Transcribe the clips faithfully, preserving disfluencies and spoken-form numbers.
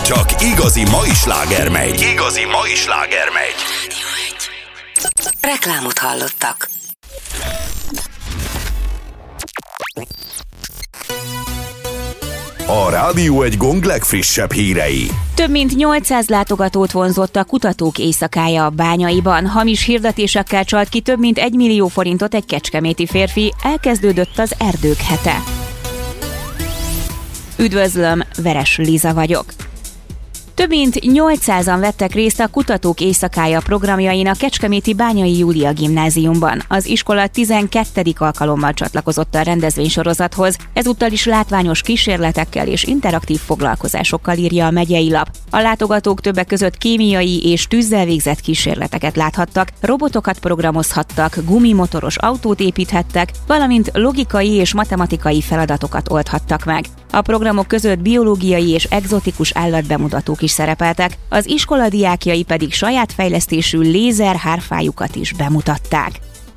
Csak igazi mai sláger megy. Igazi mai sláger megy. Reklámot hallottak. A Rádió egy Gong legfrissebb hírei. Több mint nyolcszáz látogatót vonzott a kutatók éjszakája a Bányaiban. Hamis hirdetésekkel csalt ki több mint egy millió forintot egy kecskeméti férfi. Elkezdődött az erdők hete. Üdvözlöm, Veres Liza vagyok. Több mint nyolcszázan vettek részt a Kutatók éjszakája programjain a kecskeméti Bányai Júlia Gimnáziumban. Az iskola tizenkettedik alkalommal csatlakozott a rendezvénysorozathoz, ezúttal is látványos kísérletekkel és interaktív foglalkozásokkal írja a megyei lap. A látogatók többek között kémiai és tűzzel végzett kísérleteket láthattak, robotokat programozhattak, gumimotoros autót építhettek, valamint logikai és matematikai feladatokat oldhattak meg. A programok között biológiai és egzotikus állatbemutatók is szerepeltek, az iskola diákjai pedig saját fejlesztésű lézer hárfájukat is bemutatták.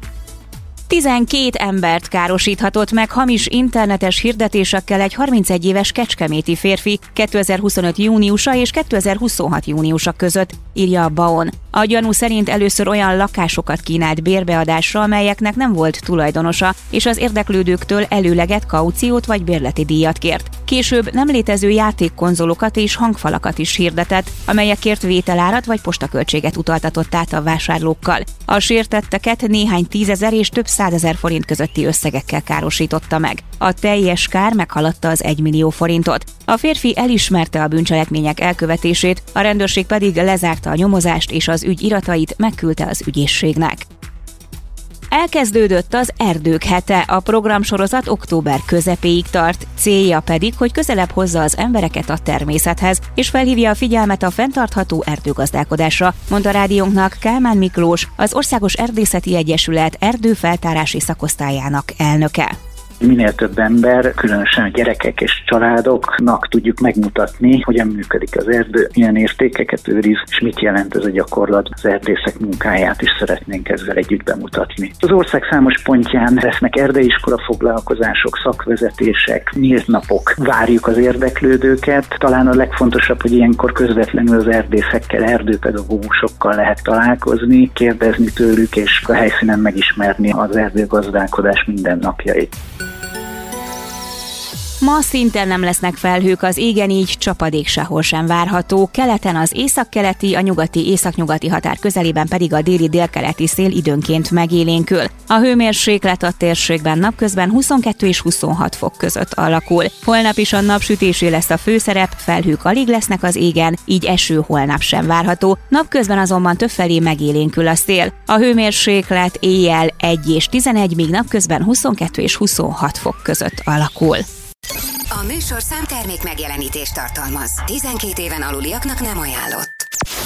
tizenkét embert károsíthatott meg hamis internetes hirdetésekkel egy harmincegy éves kecskeméti férfi kétezer-huszonöt júniusa és kétezer-huszonhat júniusa között, írja a bé á o en. A gyanú szerint először olyan lakásokat kínált bérbeadásra, amelyeknek nem volt tulajdonosa, és az érdeklődőktől előleget, kauciót vagy bérleti díjat kért. Később nem létező játékkonzolokat és hangfalakat is hirdetett, amelyekért vételárat vagy postaköltséget utaltatott át a vásárlókkal. A sértetteket néhány tízezer és több százezer forint közötti összegekkel károsította meg. A teljes kár meghaladta az egymillió forintot. A férfi elismerte a bűncselekmények elkövetését, a rendőrség pedig lezárta a nyomozást és az ügy iratait megküldte az ügyészségnek. Elkezdődött az Erdők hete, a programsorozat október közepéig tart, célja pedig, hogy közelebb hozza az embereket a természethez, és felhívja a figyelmet a fenntartható erdőgazdálkodásra, mondta rádiónknak Kálmán Miklós, az Országos Erdészeti Egyesület erdőfeltárási szakosztályának elnöke. Minél több ember, különösen a gyerekek és családoknak tudjuk megmutatni, hogyan működik az erdő, milyen értékeket őriz, és mit jelent ez a gyakorlat. Az erdészek munkáját is szeretnénk ezzel együtt bemutatni. Az ország számos pontján lesznek erdeiskola foglalkozások, szakvezetések, nyílt napok. Várjuk az érdeklődőket. Talán a legfontosabb, hogy ilyenkor közvetlenül az erdészekkel, erdőpedagógusokkal lehet találkozni, kérdezni tőlük, és a helyszínen megismerni az erdőgazdálkodás mindennapjait. Ma szintén nem lesznek felhők az égen, így csapadék sehol sem várható. Keleten az északkeleti, a nyugati északnyugati határ közelében pedig a déli délkeleti szél időnként megélénkül. A hőmérséklet a térségben napközben huszonkettő és huszonhat fok között alakul. Holnap is a napsütésé lesz a főszerep, felhők alig lesznek az égen, így eső holnap sem várható. Napközben azonban többfelé megélénkül a szél. A hőmérséklet éjjel egy és tizenegy, míg napközben huszonkettő és huszonhat fok között alakul. A műsor számtermék megjelenítést tartalmaz. tizenkét éven aluliaknak nem ajánlott.